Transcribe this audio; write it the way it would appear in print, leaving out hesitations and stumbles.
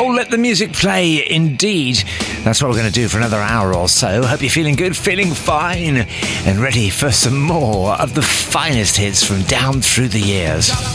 Oh, let the music play, indeed. That's what we're going to do for another hour or so. Hope you're feeling good, feeling fine, and ready for some more of the finest hits from down through the years.